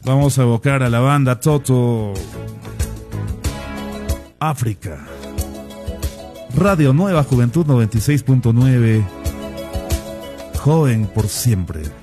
Vamos a evocar a la banda Toto. África. Radio Nueva Juventud 96.9. Joven por siempre.